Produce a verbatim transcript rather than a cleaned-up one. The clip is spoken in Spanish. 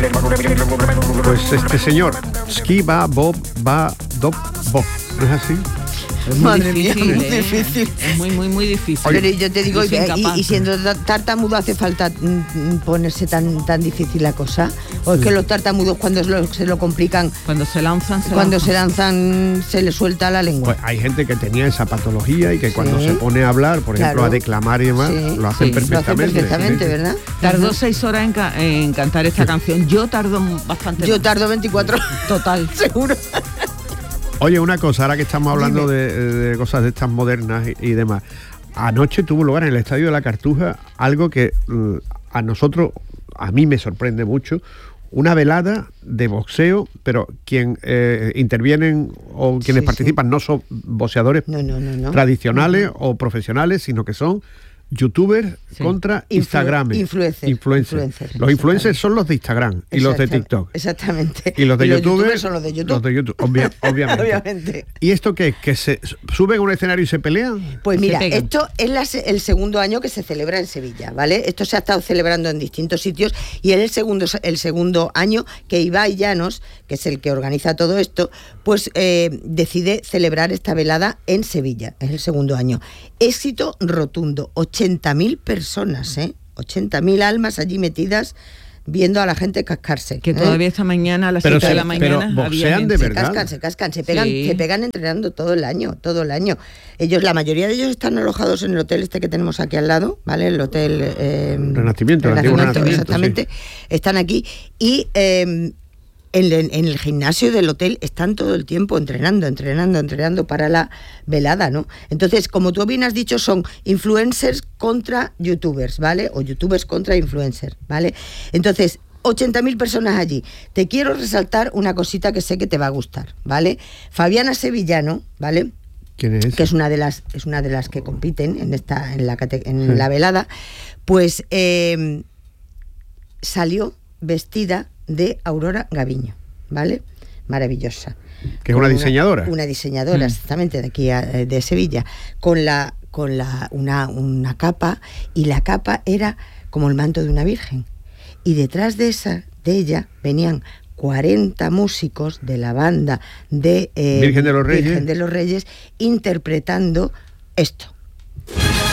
Pues este señor, Ski Va Bob Va Dop Bob, ¿no es así? Es muy Madre difícil, mía, muy ¿eh? difícil. Es muy, muy, muy difícil. Pero yo te digo, Yo soy y, incapaz. y siendo tartamudo hace falta mm, ponerse tan tan difícil la cosa. O es que los tartamudos cuando se lo, se lo complican, Cuando se lanzan, se cuando lanzan. se lanzan, se les suelta la lengua. Pues hay gente que tenía esa patología y que cuando Sí. se pone a hablar, por ejemplo, Claro. a declamar y demás, Sí. lo hacen Sí. Lo hace perfectamente. perfectamente, Sí. ¿verdad? Tardó Ujú. seis horas en, ca- en cantar esta canción. Yo tardo bastante. Yo más. tardo veinticuatro. Total. Seguro. Oye, una cosa, ahora que estamos hablando Dime. de, de cosas de estas modernas y, y demás. Anoche tuvo lugar en el Estadio de la Cartuja algo que mm, a nosotros, a mí me sorprende mucho, una velada de boxeo, pero quien eh, intervienen o quienes Sí, participan no son boxeadores No, no, no, no. tradicionales o profesionales, sino que son youtubers Sí. contra Influ- Instagram. influencer, Influencer. influencer, Los influencers exactamente. son los de Instagram y los de Exacta- TikTok. Exactamente. Y los de YouTube youtubers son los de YouTube. Los de YouTube, obvia- obviamente. Obviamente. ¿Y esto qué es? ¿Que se suben a un escenario y se pelean? Pues Se mira, pegan. esto es la se- el segundo año que se celebra en Sevilla, ¿vale? Esto se ha estado celebrando en distintos sitios y es el segundo, el segundo año que Ibai Llanos, que es el que organiza todo esto, pues eh, decide celebrar esta velada en Sevilla. Es el segundo año. Éxito rotundo, ochenta mil personas, ¿eh? ochenta mil almas allí metidas viendo a la gente cascarse. Que ¿eh? todavía esta mañana a las Pero siete de se- la pero mañana había boxean gente. de Se verdad. cascan, se cascan, se pegan, Sí. se pegan entrenando todo el año, todo el año. Ellos, la mayoría de ellos están alojados en el hotel este que tenemos aquí al lado, ¿vale? El hotel eh, Renacimiento, el antiguo Renacimiento, exactamente. Están aquí y eh, en, el- en el gimnasio del hotel están todo el tiempo entrenando, entrenando, entrenando para la velada, ¿no? Entonces, como tú bien has dicho, son influencers contra youtubers, ¿vale? O youtubers contra influencers, ¿vale? Entonces, ochenta mil personas allí. Te quiero resaltar una cosita que sé que te va a gustar, ¿vale? Fabiana Sevillano, ¿vale? ¿Quién es? Que es una de las es una de las que compiten en esta en la cate- en Sí. la velada, pues eh, salió vestida de Aurora Gaviño, ¿vale? Maravillosa. Que es Con una diseñadora. Una diseñadora, Mm. exactamente, de aquí a- de Sevilla, con la con la una una capa, y la capa era como el manto de una virgen. Y detrás de esa de ella venían cuarenta músicos de la banda de eh, Virgen de los Reyes. Virgen de los Reyes interpretando esto.